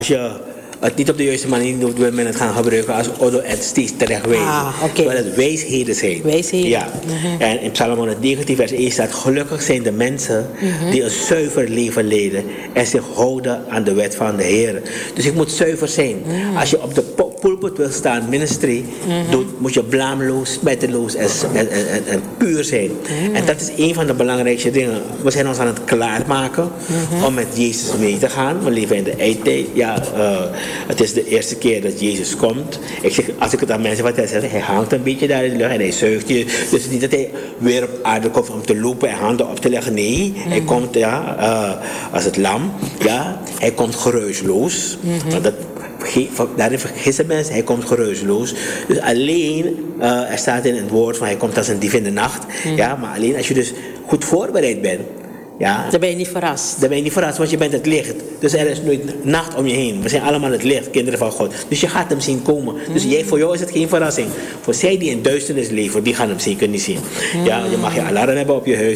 Als je het niet op de juiste manier doet, wil men het gaan gebruiken als odo en steeds terecht wijzen. Terwijl het wijsheden zijn. Ja. En in Psalm 119 vers 1 staat: gelukkig zijn de mensen die een zuiver leven leiden en zich houden aan de wet van de Heer. Dus ik moet zuiver zijn. Als je op de pulpit wil staan, ministry, moet je blaamloos, smetteloos en puur zijn. En dat is een van de belangrijkste dingen. We zijn ons aan het klaarmaken om met Jezus mee te gaan. We leven in de eindtijd. Ja, het is de eerste keer dat Jezus komt. Ik zeg, als ik het aan mensen vertel, zeg, hij hangt een beetje daar in de lucht en hij zuigt je. Dus niet dat hij weer op aarde komt om te lopen en handen op te leggen. Nee, hij komt als het lam. Ja, hij komt geruisloos. Daarin vergissen mensen, hij komt geruisloos. Dus alleen, er staat in het woord van hij komt als een dief in de nacht. Ja, maar alleen als je dus goed voorbereid bent. Ja, dan ben je niet verrast. Dan ben je niet verrast, want je bent het licht. Dus er is nooit nacht om je heen. We zijn allemaal het licht, kinderen van God. Dus je gaat hem zien komen. Dus voor jou is het geen verrassing. Voor zij die in duisternis leven, die gaan hem zeker niet zien. Ja, je mag je alarm hebben op je huis.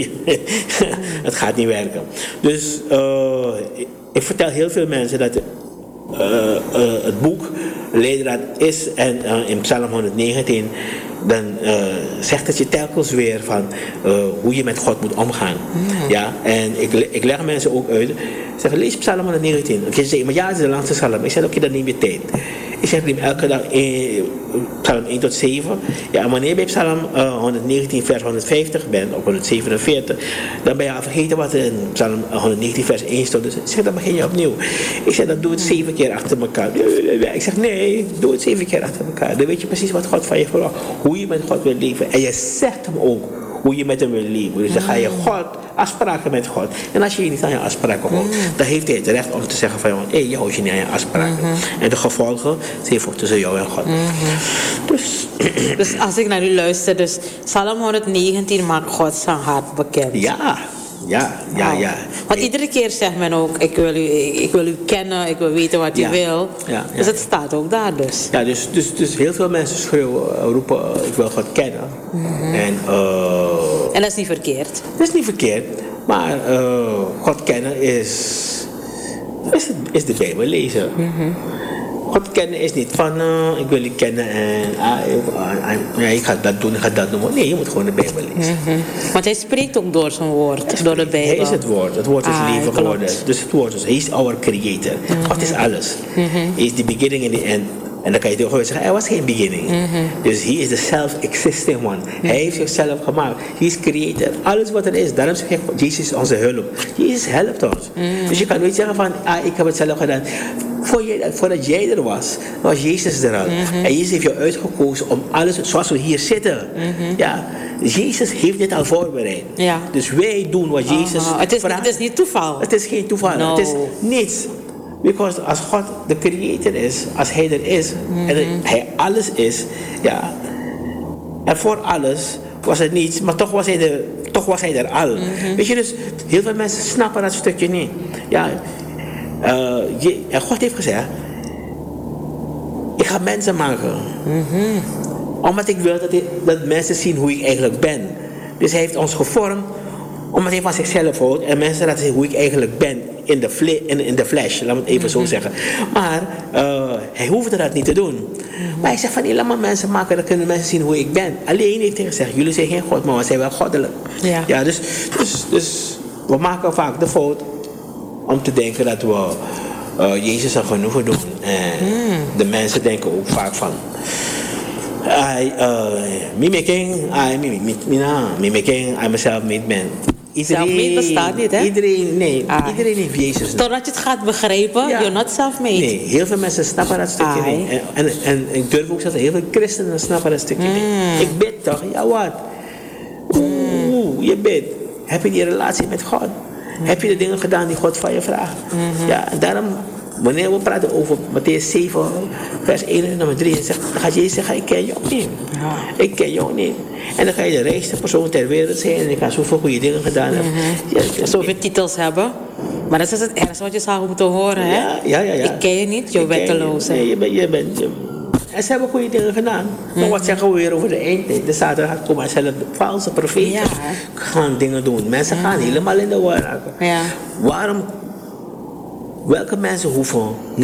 Het gaat niet werken. Dus ik vertel heel veel mensen dat het boek Leidraad is. En in Psalm 119 dan zegt het je telkens weer van hoe je met God moet omgaan. Ja, en ik leg mensen ook uit. Zeg, lees Psalm 119. Je zegt, maar ja, het is de langste psalm. Ik zeg, oké, dan neem je tijd. Ik zeg, neem elke dag Psalm 1 tot 7. Ja, en wanneer je bij Psalm 119 vers 150 bent, of 147, dan ben je al vergeten wat er in Psalm 119 vers 1 stond. Dus ik zeg, dan begin je opnieuw. Ik zeg, dan doe het 7 keer achter elkaar. Ik zeg, nee, doe het 7 keer achter elkaar. Dan weet je precies wat God van je verwacht. Hoe je met God wil leven. En je zegt hem ook hoe je met hem wil leven. Dus dan ga je afspraken met God. En als je je niet aan je afspraken houdt, dan heeft hij het recht om te zeggen van je houdt je niet aan je afspraken. En de gevolgen zijn voor tussen jou en God. Dus als ik naar u luister, dus Psalm 119 maakt God zijn hart bekend. Ja. Want iedere keer zegt men ook, ik wil u kennen, ik wil weten wat u wil. Ja. Dus het staat ook daar dus. Ja, dus heel veel mensen schreeuwen, roepen, ik wil God kennen. En dat is niet verkeerd? Dat is niet verkeerd, maar God kennen is de Bijbel lezen. God kennen is niet van, ik wil je kennen en ik ga dat doen, ik ga dat doen. Nee, je moet gewoon de Bijbel lezen. Want hij spreekt ook door zijn woord, door de Bijbel. Hij is het woord is leven geworden. Dus het woord is, hij is our creator. God is alles. Hij is the beginning and the end. En dan kan je tegen zeggen, er was geen beginning. Dus hij is the self-existing one. Hij heeft zichzelf gemaakt. Hij is creator. Alles wat er is. Daarom zeg ik, Jezus is onze hulp. Jezus helpt ons. Dus je kan nooit zeggen van, ik heb het zelf gedaan. Voordat jij er was Jezus er al. En Jezus heeft jou uitgekozen om alles zoals we hier zitten. Ja, Jezus heeft dit al voorbereid. Ja. Dus wij doen wat Jezus vraagt. Het is niet toeval. Het is geen toeval. No. Het is niets. Because als God de creator is, als hij er is en hij alles is, ja, en voor alles was het niets, maar toch was hij er al. Weet je, dus heel veel mensen snappen dat stukje niet. Ja, en God heeft gezegd, ik ga mensen maken. Omdat ik wil dat mensen zien hoe ik eigenlijk ben. Dus hij heeft ons gevormd, omdat hij van zichzelf houdt en mensen laten zien hoe ik eigenlijk ben in de flesh, laat me het even zo zeggen. Maar hij hoefde dat niet te doen. Maar hij zegt van, laat maar mensen maken, dan kunnen mensen zien hoe ik ben. Alleen heeft hij gezegd, jullie zijn geen God, maar we zijn wel goddelijk. Ja, dus we maken vaak de fout om te denken dat we Jezus een genoegen doen. En de mensen denken ook vaak van, me making, I'm a self-made man. Self-made bestaat niet, hè? Iedereen heeft Jezus. Totdat je het gaat begrijpen, you're not self-made. Nee, heel veel mensen snappen dat stukje niet. En ik durf ook zeggen, heel veel christenen snappen dat stukje niet. Ik bid toch? Ja, wat? Je bidt. Heb je die relatie met God? Heb je de dingen gedaan die God van je vraagt? Ja, en daarom, wanneer we praten over Mattheüs 7, vers 1 en nummer 3, dan gaat Jezus zeggen, ik ken jou niet. Ik ken jou niet. En dan ga je de rijkste persoon ter wereld zijn en ik ga zoveel goede dingen gedaan hebben. Zoveel titels hebben. Maar dat is het ergste wat je zou moeten horen, hè? Ja. Ik ken je niet, je wetteloos. Nee, je bent. En ze hebben goede dingen gedaan. Maar wat zeggen we weer over de eindtijd? De Satan gaat komen en zelfs valse profeten gaan dingen doen. Mensen gaan helemaal in de war raken. Waarom welke mensen hoeven